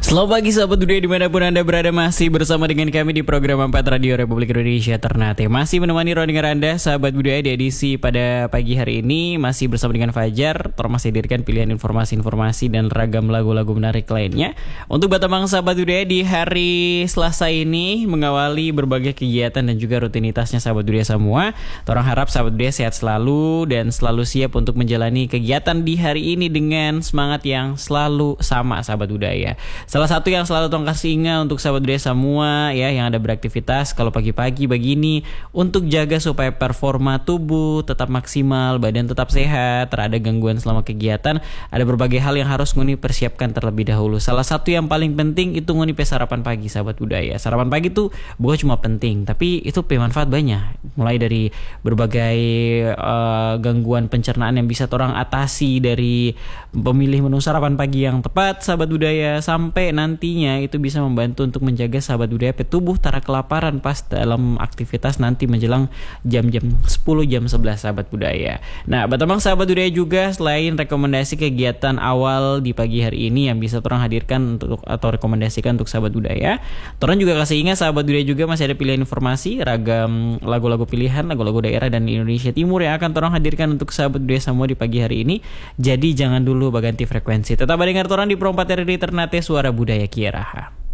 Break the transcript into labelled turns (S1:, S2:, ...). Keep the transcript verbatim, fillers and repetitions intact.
S1: Selamat pagi sahabat budaya dimanapun Anda berada, masih bersama dengan kami di program empat Radio Republik Indonesia Ternate. Masih menemani ruangan Anda sahabat budaya di edisi pada pagi hari ini. Masih bersama dengan Fajar, termasuk hadirkan pilihan informasi-informasi dan ragam lagu-lagu menarik lainnya untuk Batamang sahabat budaya di hari Selasa ini, mengawali berbagai kegiatan dan juga rutinitasnya sahabat budaya semua. Torang harap sahabat budaya sehat selalu dan selalu siap untuk menjalani kegiatan di hari ini dengan semangat yang selalu sama sahabat budaya. Salah satu yang selalu tong kasih ingat untuk sahabat budaya semua ya, yang ada beraktivitas kalau pagi-pagi begini, untuk jaga supaya performa tubuh tetap maksimal, badan tetap sehat, tak ada gangguan selama kegiatan. Ada berbagai hal yang harus nguni persiapkan terlebih dahulu. Salah satu yang paling penting itu nguni sarapan pagi sahabat budaya. Sarapan pagi itu bukan cuma penting, tapi itu bermanfaat banyak. Mulai dari berbagai uh, gangguan pencernaan yang bisa orang atasi dari pemilih menu sarapan pagi yang tepat sahabat budaya, sampai nantinya itu bisa membantu untuk menjaga sahabat budaya tubuh tara kelaparan pas dalam aktivitas nanti menjelang jam-jam sepuluh jam sebelas sahabat budaya. Nah, Batamang sahabat budaya juga selain rekomendasi kegiatan awal di pagi hari ini yang bisa orang hadirkan untuk atau rekomendasikan untuk sahabat budaya, orang juga kasih ingat sahabat budaya juga masih ada pilihan informasi ragam lagu-lagu pilihan, lagu-lagu daerah dan Indonesia Timur yang akan orang hadirkan untuk sahabat budaya semua di pagi hari ini. Jadi jangan dulu berganti frekuensi. Tetap dengar orang di Pro empat R D Ternate, Suara Budaya Kiaraha.